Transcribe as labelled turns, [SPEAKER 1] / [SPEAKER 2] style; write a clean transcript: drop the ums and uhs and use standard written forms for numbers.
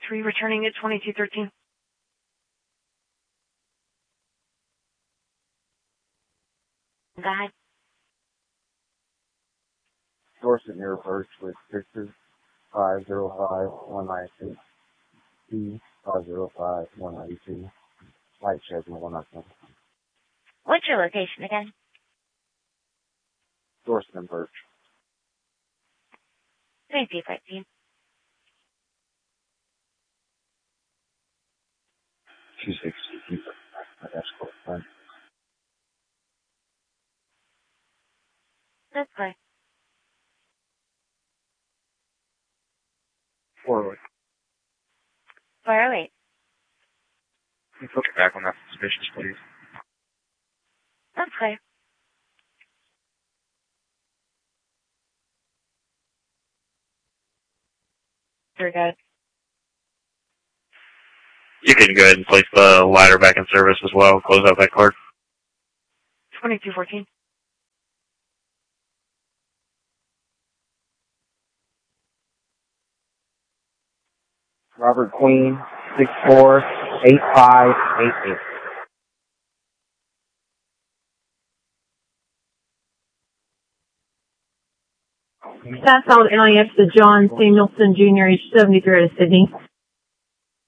[SPEAKER 1] 3 returning at 2213. Go ahead.
[SPEAKER 2] Dorset near first with Victor 505-196, C 505-192, Light Chevy 197.
[SPEAKER 1] What's your location again?
[SPEAKER 2] Dorset and Birch.
[SPEAKER 1] 2213.
[SPEAKER 2] 260. That's cool.
[SPEAKER 1] That's fine.
[SPEAKER 2] Forward.
[SPEAKER 1] 408.
[SPEAKER 2] Can you put it back on that suspicious, please?
[SPEAKER 1] That's clear. Very good.
[SPEAKER 2] You can go ahead and place the ladder back in service as well. Close out that card.
[SPEAKER 1] 2214.
[SPEAKER 2] Robert Queen, 648588.
[SPEAKER 3] Southbound LAX to John Samuelson Jr., age 73 out of Sydney.